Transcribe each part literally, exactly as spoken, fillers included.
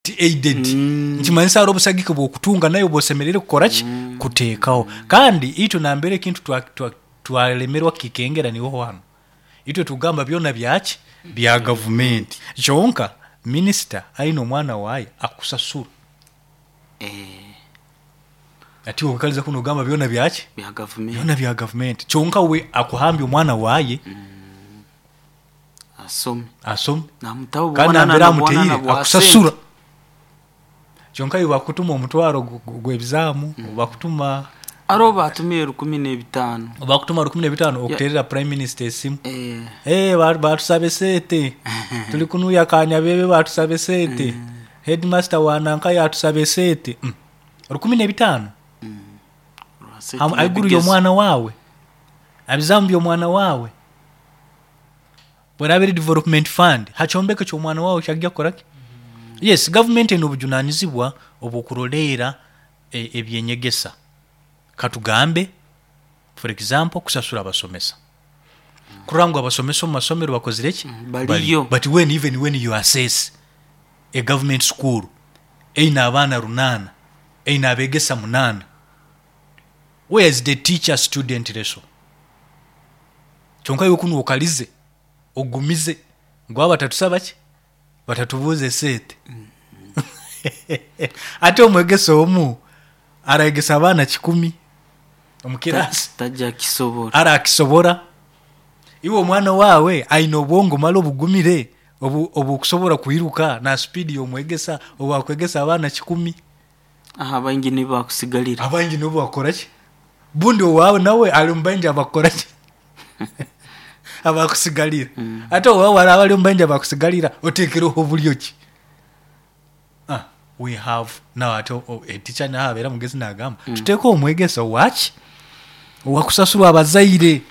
aided nkimanisa aro busagike bwo kutunga nayo bosemerere kukora ki kuteekaho kandi ito nambere kintu twa twalemerwa kikengera niho hano ito tugamba byona byaki bya government chonka minister aino mwana waye akusasura eh ati okaliza kuno gamba byona byaki bya government byona bya government chonka we akuhambye mwana waye asome asome na mtawo bona na mwana akusasura chonka iwa kutuma omutwaro gwebizamu bakutuma aro batumye rukumi n'ebitano bakutuma rukumi n'ebitano okuterera prime minister simu eh eh batusabe sete tuli kunuya kanya bebe batusabe sete headmaster wananka yatusabe sete rukumi n'ebitano am aiguru yo mwana wawe abizambyo mwana wawe bwabiri development fund hachombeke cyo mwana wawe cyagya koraki yes government eno bujunanizibwa obukurolera ebyenyegesa katugambe for example kusasura abasomesa kurangwa abasomesa mu masomero bakozireki baliyo but when even when you assess a government school eina abana runana eina abegesa munana where is the teacher student ratio chonka yokunu okalize ogumize ngwa batatusaba ki batatubuze sete ate omwegesa omu aragesa abana kikumi omukirasi tajja kisobora ara kisobora iwo mwana wawe aino bongo malo bugumire obu obukusobora kuiruka na speed yo mwegesa obakwegesa abana kikumi aha bangi ne bakusigalira abangi no bakora ki bundi wawe nawe alimbanje abakora ki abakusigalira mm. ate wawe abali mbanje abakusigalira otekereho bulyo ki ah we have now ato oh, a teacher na habera mugezi nagamba mm. tuteko omwegesa wachi wakusasura abazaire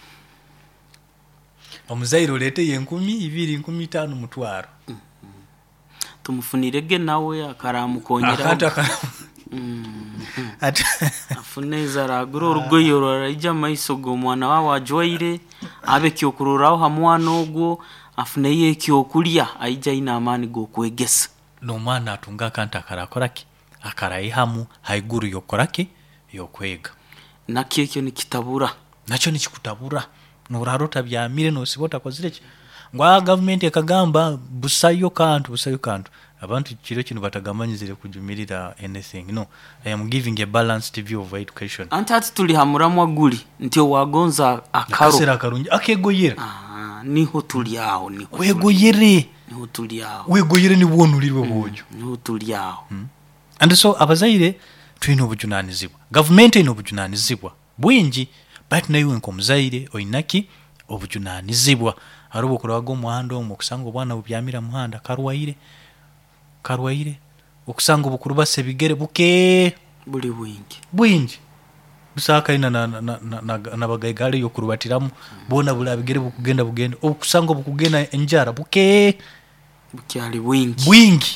omuzaire olete yenkumi ibiri nkumi tano mutwaro mm. tumufunirege nawe akaramu kongera akata mm. ati afuneza raguro rugoyo rarija maiso go mwana wawe ajwaire abe kyokururaho hamwana ogwo afuneye kyokulya aija ina amani go kwegesa no mwana atunga kanta karakoraki akarayihamu haiguru yokoraki yokwega nakyo kyo nikitabura nacho nikikutabura norarota byamire no sibota kozireki ngwa government ekagamba busayo kantu busayo kantu abantu kiro kino batagamanyizire kujumirira anything no I am giving a balanced view of education antati tuli hamuramwa guli ntyo wagonza akaro kasera karungi akegoyera ah niho tuli aho ni wegoyere niho tuli aho wegoyere ni wonulirwe bojo niho tuli aho hmm. And so abazaire twino bujunanizibwa government ino bujunanizibwa bwingi but nayo enkomuzaire oinaki obujunanizibwa arubo kurago muhando mu kusango bwana bubyamira muhanda karwaire karwaire okusanga obukuru base bigere buke buli bwingi bwingi busaka ina na na na nabagaigale yo kurubatiramu mm. bona bula bigere bukugenda bugenda okusanga bukugenda enjara buke bukyali bwingi bwingi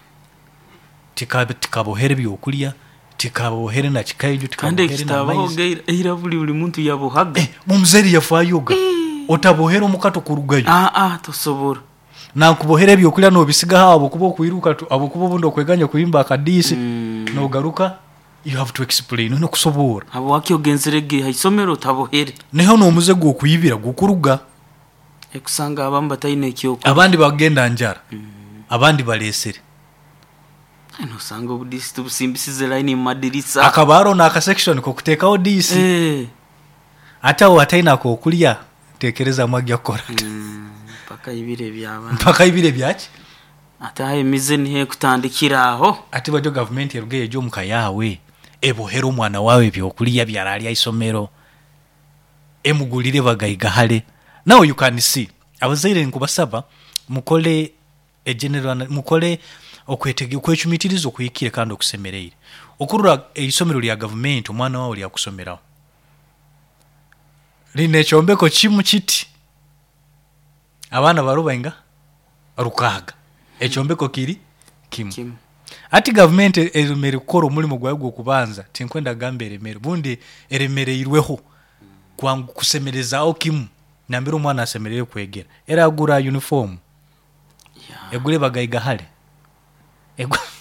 tikabe tikabohere byokulya tikabohere na kikaiju tikabohere na maize era buli buli muntu yabohaga eh, mumzeri yafayoga eh. otabohera omukato kurugayo ah ah tosobora na kubohere byokulya no bisiga habo kubo kuiruka abo kubo bondo kweganya kuimba akadisi mm. no garuka you have to explain no kusobora abo wakyo genzerege haisomero tabohere neho no muze gwo kuyibira gukuruga ekusanga abamba tayine kyoko abandi bagenda njara mm. abandi balesere ano sanga budisi tubusimbisize line madirisa akabaro na aka section ko kutekaho disi eh ata wataina ko kulya tekereza mwagya kora mm. paka ibire byabana paka ibire byaki ata emize nihe kutandikira aho ati bajo government yeruge ejo mukayawe ebohero mwana wawe byokulya byarali isomero emugulire bagayiga hale now you can see abazaire nkubasaba mukole e general mukole okwetege kwechumitirizo kuyikire kandi okusemereire okurura eisomero lya government omwana wawe lya kusomeraho line chombeko chimu kiti abana barubenga rukaga echombeko kiri kimu Kim. ati government eremere kukora omulimo gwagwo kubanza tinkwenda gambe eremere bundi eremere irweho kwangu kusemerezao kimu nambiro mwana asemerere kwegera era agura uniform yeah. egule bagayiga hale egule